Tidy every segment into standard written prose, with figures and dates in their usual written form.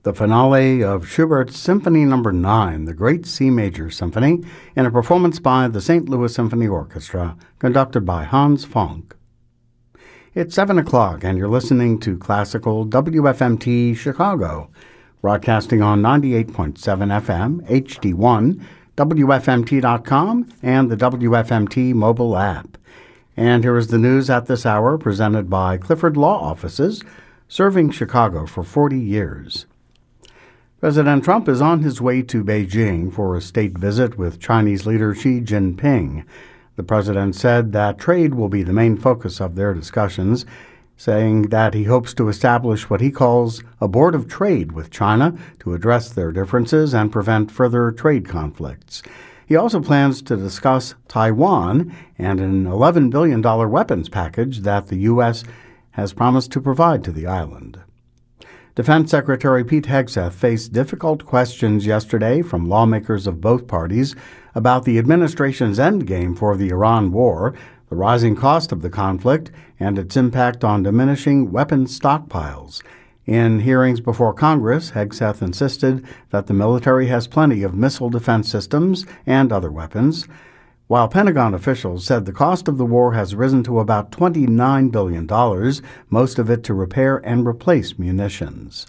the finale of Schubert's Symphony No. 9, the Great C Major Symphony, in a performance by the St. Louis Symphony Orchestra, conducted by Hans Funk. It's 7 o'clock, and you're listening to Classical WFMT Chicago, broadcasting on 98.7 FM, HD1, WFMT.com, and the WFMT mobile app. And here is the news at this hour, presented by Clifford Law Offices, serving Chicago for 40 years. President Trump is on his way to Beijing for a state visit with Chinese leader Xi Jinping. The president said that trade will be the main focus of their discussions, saying that he hopes to establish what he calls a board of trade with China to address their differences and prevent further trade conflicts. He also plans to discuss Taiwan and an $11 billion weapons package that the U.S. has promised to provide to the island. Defense Secretary Pete Hegseth faced difficult questions yesterday from lawmakers of both parties about the administration's endgame for the Iran war, the rising cost of the conflict, and its impact on diminishing weapons stockpiles. In hearings before Congress, Hegseth insisted that the military has plenty of missile defense systems and other weapons, while Pentagon officials said the cost of the war has risen to about $29 billion, most of it to repair and replace munitions.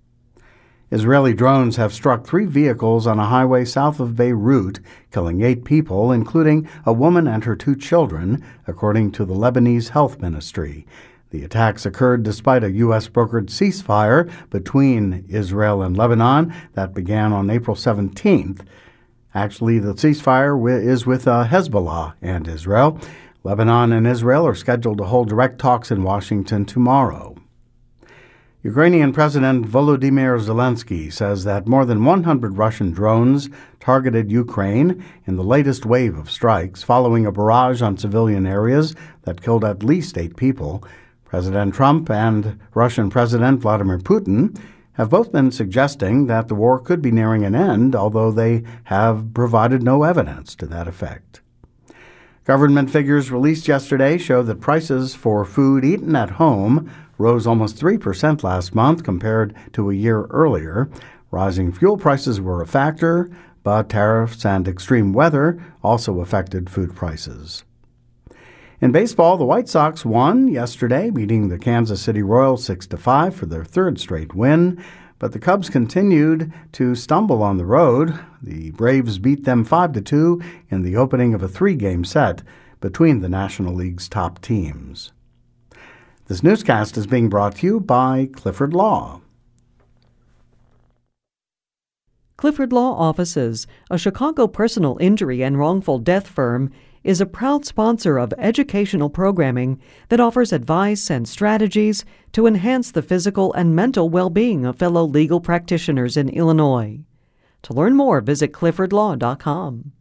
Israeli drones have struck 3 vehicles on a highway south of Beirut, killing 8 people, including a woman and her 2 children, according to the Lebanese Health Ministry. The attacks occurred despite a U.S.-brokered ceasefire between Israel and Lebanon that began on April 17th. Actually, the ceasefire is with Hezbollah and Israel. Lebanon and Israel are scheduled to hold direct talks in Washington tomorrow. Ukrainian President Volodymyr Zelensky says that more than 100 Russian drones targeted Ukraine in the latest wave of strikes following a barrage on civilian areas that killed at least 8 people. President Trump and Russian President Vladimir Putin have both been suggesting that the war could be nearing an end, although they have provided no evidence to that effect. Government figures released yesterday show that prices for food eaten at home rose almost 3% last month compared to a year earlier. Rising fuel prices were a factor, but tariffs and extreme weather also affected food prices. In baseball, the White Sox won yesterday, beating the Kansas City Royals 6-5 for their 3rd straight win, but the Cubs continued to stumble on the road. The Braves beat them 5-2 in the opening of a 3-game set between the National League's top teams. This newscast is being brought to you by Clifford Law. Clifford Law Offices, a Chicago personal injury and wrongful death firm, is a proud sponsor of educational programming that offers advice and strategies to enhance the physical and mental well-being of fellow legal practitioners in Illinois. To learn more, visit cliffordlaw.com.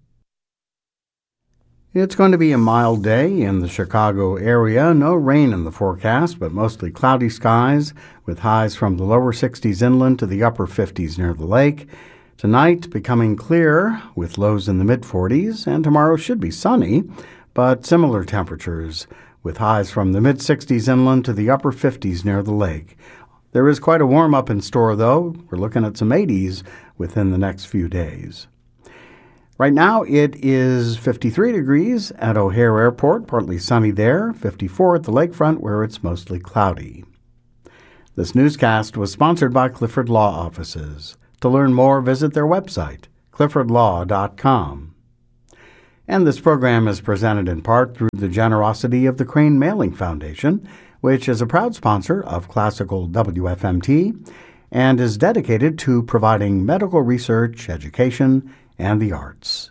It's going to be a mild day in the Chicago area. No rain in the forecast, but mostly cloudy skies with highs from the lower 60s inland to the upper 50s near the lake. Tonight, becoming clear with lows in the mid-40s, and tomorrow should be sunny, but similar temperatures with highs from the mid-60s inland to the upper 50s near the lake. There is quite a warm-up in store, though. We're looking at some 80s within the next few days. Right now, it is 53 degrees at O'Hare Airport, partly sunny there, 54 at the lakefront where it's mostly cloudy. This newscast was sponsored by Clifford Law Offices. To learn more, visit their website, cliffordlaw.com. And this program is presented in part through the generosity of the Crane Mailing Foundation, which is a proud sponsor of Classical WFMT and is dedicated to providing medical research, education, and the arts.